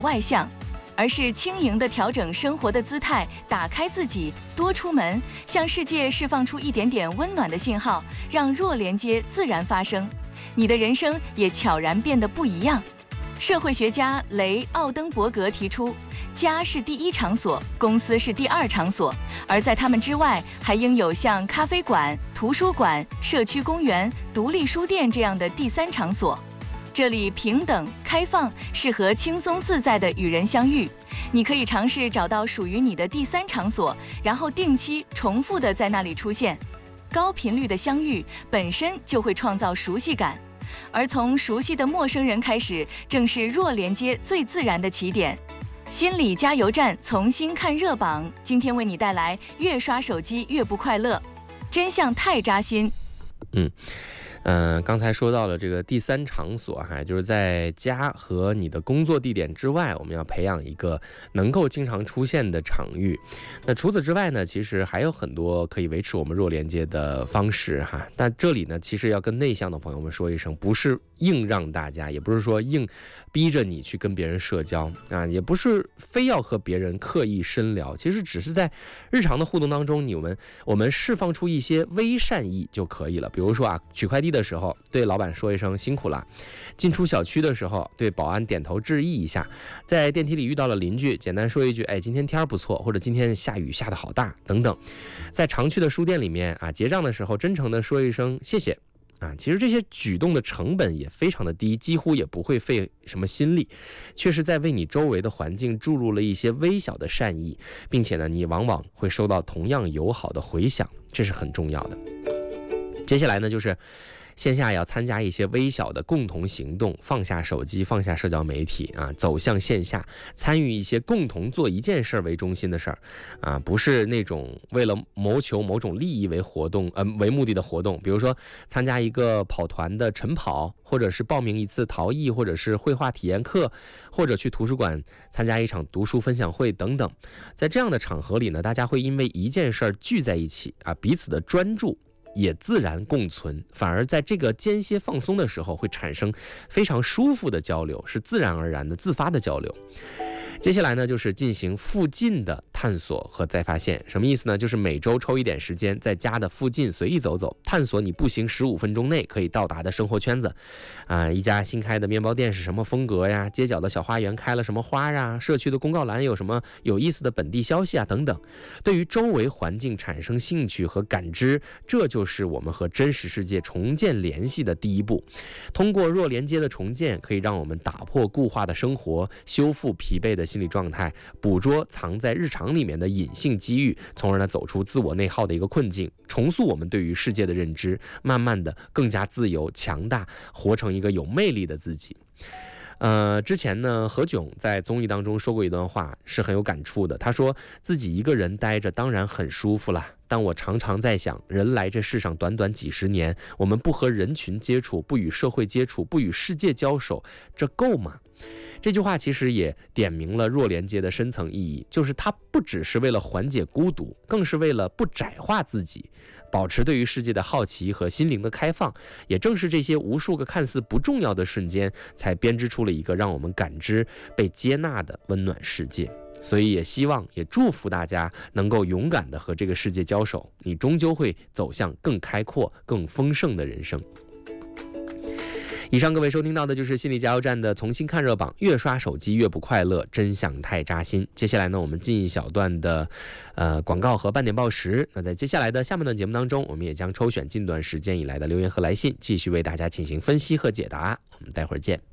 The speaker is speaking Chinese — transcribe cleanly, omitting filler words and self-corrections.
外向，而是轻盈地调整生活的姿态，打开自己，多出门，向世界释放出一点点温暖的信号，让弱连接自然发生，你的人生也悄然变得不一样。社会学家雷·奥登伯格提出，家是第一场所，公司是第二场所，而在他们之外，还应有像咖啡馆、图书馆、社区公园、独立书店这样的第三场所。这里平等、开放，适合轻松自在的与人相遇。你可以尝试找到属于你的第三场所，然后定期、重复地在那里出现。高频率的相遇本身就会创造熟悉感。而从熟悉的陌生人开始，正是弱连接最自然的起点。心理加油站重新看热榜，今天为你带来越刷手机越不快乐，真相太扎心。 刚才说到了这个第三场所就是在家和你的工作地点之外，我们要培养一个能够经常出现的场域。那除此之外呢，其实还有很多可以维持我们弱连接的方式但这里呢，其实要跟内向的朋友们说一声，不是硬让大家，也不是说硬逼着你去跟别人社交也不是非要和别人刻意深聊，其实只是在日常的互动当中，我们释放出一些微善意就可以了。比如说取快递的时候对老板说一声辛苦了，进出小区的时候对保安点头致意一下，在电梯里遇到了邻居，简单说一句今天天不错，或者今天下雨下得好大等等。在常去的书店里面结账的时候真诚地说一声谢谢其实这些举动的成本也非常的低，几乎也不会费什么心力，却是在为你周围的环境注入了一些微小的善意，并且呢，你往往会收到同样友好的回响，这是很重要的。接下来呢，就是线下要参加一些微小的共同行动，放下手机，放下社交媒体走向线下，参与一些共同做一件事为中心的事儿不是那种为了谋求某种利益为目的的活动，比如说参加一个跑团的晨跑，或者是报名一次陶艺，或者是绘画体验课，或者去图书馆参加一场读书分享会等等。在这样的场合里呢，大家会因为一件事聚在一起彼此的专注也自然共存，反而在这个间歇放松的时候会产生非常舒服的交流，是自然而然的自发的交流。接下来呢，就是进行附近的探索和再发现。什么意思呢？就是每周抽一点时间，在家的附近随意走走，探索你步行15分钟内可以到达的生活圈子一家新开的面包店是什么风格呀？街角的小花园开了什么花呀？社区的公告栏有什么有意思的本地消息等等。对于周围环境产生兴趣和感知，这就是我们和真实世界重建联系的第一步。通过弱连接的重建，可以让我们打破固化的生活，修复疲惫的心理状态，捕捉藏在日常里面的隐性机遇，从而呢走出自我内耗的一个困境，重塑我们对于世界的认知，慢慢的更加自由强大，活成一个有魅力的自己。之前呢，何炅在综艺当中说过一段话，是很有感触的。他说自己一个人待着当然很舒服了，但我常常在想，人来这世上短短几十年，我们不和人群接触，不与社会接触，不与世界交手，这够吗？这句话其实也点明了弱连接的深层意义，就是它不只是为了缓解孤独，更是为了不窄化自己，保持对于世界的好奇和心灵的开放。也正是这些无数个看似不重要的瞬间，才编织出了一个让我们感知被接纳的温暖世界。所以也希望也祝福大家能够勇敢地和这个世界交手，你终究会走向更开阔更丰盛的人生。以上各位收听到的就是心理加油站的重新看热榜，越刷手机越不快乐，真相太扎心。接下来呢，我们进一小段的广告和半点报时。那在接下来的下半段节目当中，我们也将抽选近段时间以来的留言和来信，继续为大家进行分析和解答。我们待会儿见。